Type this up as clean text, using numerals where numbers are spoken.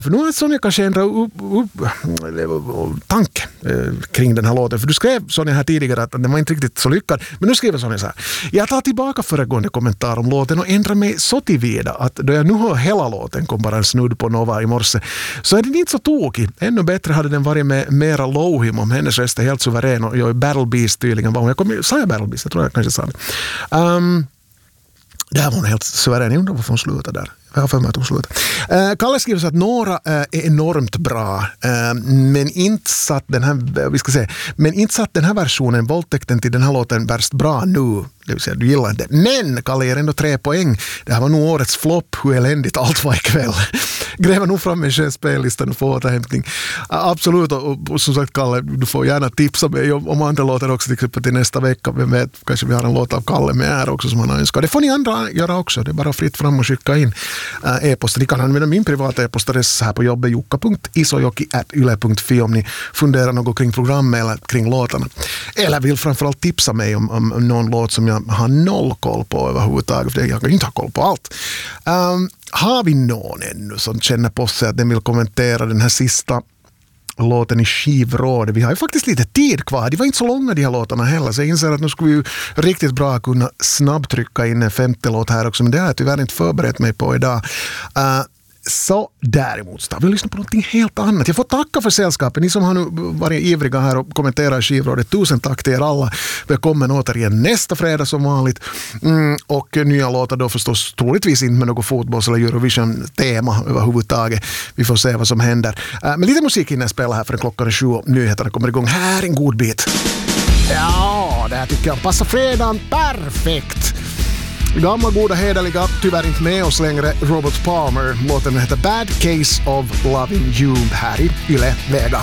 För nu har Sonja kanske ändrat tanke kring den här låten. För du skrev Sonja här tidigare att den var inte riktigt så lyckad. Men nu skriver Sonja så här. Jag tar tillbaka föregående kommentar om låten och ändrar mig så tillvida att då jag nu hör hela låten, kom bara en snudd på Nova i morse, så är den inte så tokig. Ännu bättre hade den varit med mera Lohim om hennes röst är helt suverän och jag är Battle Beast tydligen. Sa jag Battle Beast? Jag tror jag kanske sa det. Det här var hon helt suverän. Jag undrar varför hon slutade där. Jag har för mig att hon slutade. Kalle skriver så att Nora är enormt bra, men inte satt den här versionen, våldtäkten till den här låten värst bra nu. Det vill säga, du gillar det. Men Kalle ger ändå 3 poäng. Det här var nog årets flopp, hur eländigt allt var ikväll. Gräva nog fram en skön spellistan och få återhämtning. Absolut, och som sagt Kalle, du får gärna tipsa mig om andra låtar också, till exempel till nästa vecka. Vem vet, kanske vi har en låt av Kalle med här också som han önskar. Det får ni andra göra också, det är bara fritt fram och skicka in e-poster. Ni kan använda min privata e-postadress här på jobbet, jukka.isojoki@yle.fi om ni funderar något kring programmet eller kring låtarna. Eller vill framförallt tipsa mig om någon låt som jag har noll koll på överhuvudtaget, för jag kan inte ha koll på allt. Har vi någon ännu som känner på sig att den vill kommentera den här sista låten i skivrådet? Vi har ju faktiskt lite tid kvar. Det var inte så långa de här låtarna heller, så jag inser att nu skulle vi ju riktigt bra kunna snabbtrycka in en 5:e låt här också, men det har jag tyvärr inte förberett mig på idag. Så däremot ska vi lyssna på något helt annat. Jag får tacka för sällskapet. Ni som har nu varit ivriga här och kommenterat skivrådet. 1000 tack till er alla. Välkommen återigen nästa fredag som vanligt. Och nya låtar då förstås troligtvis inte med något fotbolls- eller Eurovision-tema överhuvudtaget. Vi får se vad som händer. Men lite musik innan jag spelar här för klockan 7. Nyheterna kommer igång. Här en god bit. Ja, det här tycker jag passar fredagen perfekt. Gamla goda hederliga, tyvärr inte med oss längre, Robert Palmer. Låten heter Bad Case of Loving You här i Yle Vega.